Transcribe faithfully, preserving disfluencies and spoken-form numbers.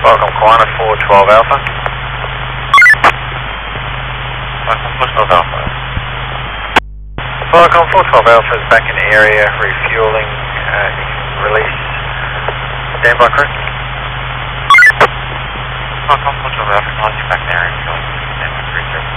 Welcome, Kiwana four twelve Alpha. Welcome, four twelve Alpha. Welcome, four twelve Alpha is back in the area, refueling. Uh, you can release. Standby crew. Welcome, four twelve Alpha, acknowledging back in the area, refueling. Standby crew, sir.